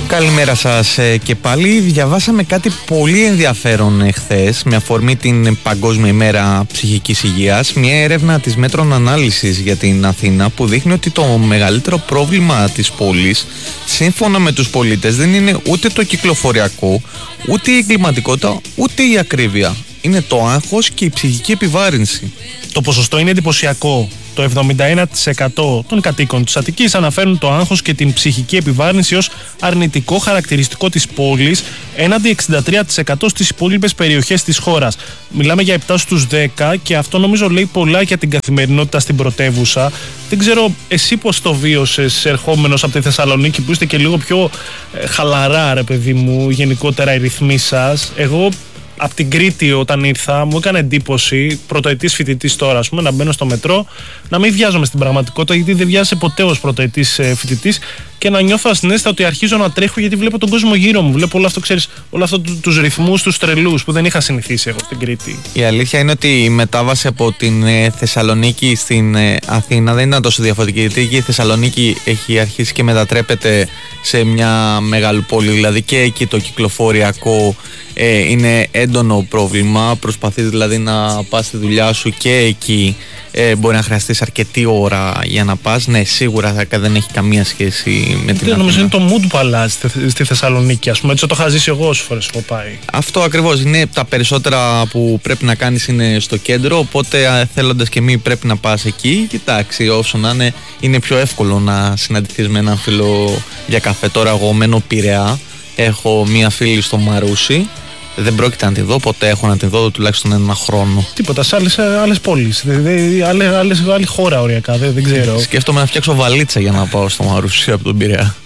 Καλημέρα σας και πάλι. Διαβάσαμε κάτι πολύ ενδιαφέρον εχθές με αφορμή την Παγκόσμια ημέρα ψυχικής υγείας. Μια έρευνα της Μέτρων Ανάλυσης για την Αθήνα που δείχνει ότι το μεγαλύτερο πρόβλημα της πόλης, σύμφωνα με τους πολίτες, δεν είναι ούτε το κυκλοφοριακό, ούτε η εγκληματικότητα, ούτε η ακρίβεια. Είναι το άγχος και η ψυχική επιβάρυνση. Το ποσοστό είναι εντυπωσιακό. Το 71% των κατοίκων της Αττικής αναφέρουν το άγχος και την ψυχική επιβάρυνση ως αρνητικό χαρακτηριστικό της πόλης, έναντι 63% στις υπόλοιπες περιοχές της χώρας. Μιλάμε για 7 στους 10 και αυτό νομίζω λέει πολλά για την καθημερινότητα στην πρωτεύουσα. Δεν ξέρω εσύ πώς το βίωσες ερχόμενος από τη Θεσσαλονίκη, που είστε και λίγο πιο χαλαρά, ρε παιδί μου, γενικότερα οι ρυθμοί σας. Εγώ από την Κρήτη όταν ήρθα μου έκανε εντύπωση, πρωτοετής φοιτητής τώρα, ας πούμε, να μπαίνω στο μετρό, να μην βιάζομαι στην πραγματικότητα, γιατί δεν βιάζεσαι ποτέ ως πρωτοετής φοιτητής, και να νιώθω ασυναίσθητα ότι αρχίζω να τρέχω γιατί βλέπω τον κόσμο γύρω μου. Βλέπω όλο αυτό, ξέρεις, όλο αυτό τους ρυθμούς, τους τρελούς που δεν είχα συνηθίσει εγώ στην Κρήτη. Η αλήθεια είναι ότι η μετάβαση από την Θεσσαλονίκη στην Αθήνα δεν ήταν τόσο διαφορετική, γιατί η Θεσσαλονίκη έχει αρχίσει και μετατρέπεται σε μια μεγάλη πόλη, δηλαδή και εκεί το κυκλοφοριακό είναι έντονο πρόβλημα. Προσπαθείς δηλαδή να πας στη δουλειά σου και εκεί μπορεί να χρειαστείς αρκετή ώρα για να πας. Ναι, σίγουρα δεν έχει καμία σχέση με την Αθήνα. Νομίζω είναι το mood που αλλάζει στη Θεσσαλονίκη, ας πούμε. Έτσι το είχα ζήσει εγώ όσες φορές έχω πάει. Αυτό ακριβώς είναι. Τα περισσότερα που πρέπει να κάνεις είναι στο κέντρο, οπότε θέλοντας και μη πρέπει να πας εκεί. Κοιτάξει, όσο να είναι πιο εύκολο να συναντηθείς με έναν φίλο για καφέ. Τώρα εγώ μένω Πειραιά, έχω μία φίλη στο Μαρούσι. Δεν πρόκειται να τη δω, ποτέ έχω να τη δω τουλάχιστον ένα χρόνο. Τίποτα, σε άλλες πόλεις, άλλη χώρα οριακά, δεν ξέρω. Σκέφτομαι να φτιάξω βαλίτσα για να πάω στο Μαρούσι από τον Πειραιά.